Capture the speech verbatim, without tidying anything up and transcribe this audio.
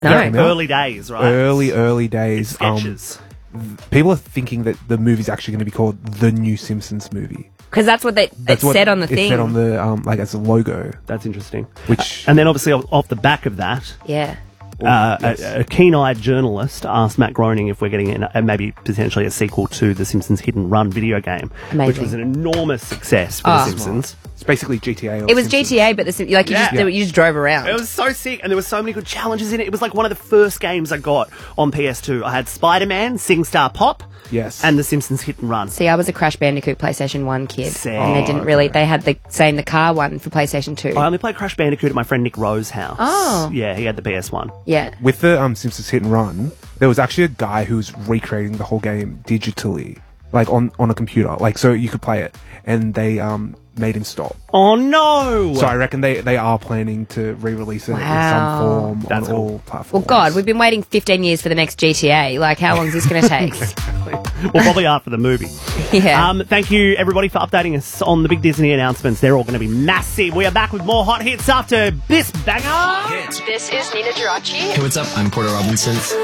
No. that came out. Early days, right? Early, early days. Sketches. Um, people are thinking that the movie's actually going to be called The New Simpsons Movie. Because that's what they, it That's what said on the it thing. said on the, um, like, as a logo. That's interesting. Which... And then obviously off off the back of that, yeah. uh, yes. a, a keen-eyed journalist asked Matt Groening if we're getting an, uh, maybe potentially a sequel to the Simpsons Hit and Run video game, Amazing. which was an enormous success for Oh. the Simpsons. It's basically G T A. Or It was Simpsons. G T A, but the, Sim- like you, Yeah. just, Yeah. you just drove around. It was so sick, and there were so many good challenges in it. It was like one of the first games I got on P S two. I had Spider-Man, SingStar Pop, Yes. and the Simpsons Hit and Run. See, I was a Crash Bandicoot PlayStation one kid. Sick. And they didn't really, they had the same, the car one for PlayStation two. I only played Crash Bandicoot at my friend Nick Rowe's house. Oh. Yeah, he had the P S one. Yeah. With the um, Simpsons Hit and Run, there was actually a guy who was recreating the whole game digitally, like on, on a computer, like so you could play it, and they um made him stop. Oh no! So I reckon they, they are planning to re-release it Wow. in some form That's on cool. all platforms. Well, God, we've been waiting fifteen years for the next G T A. Like, how long is this going to take? Well, probably after the movie. Yeah. Um, thank you, everybody, for updating us on the big Disney announcements. They're all going to be massive. We are back with more hot hits after this banger. This is Nina Girachi. Hey, what's up? I'm Porter Robinson.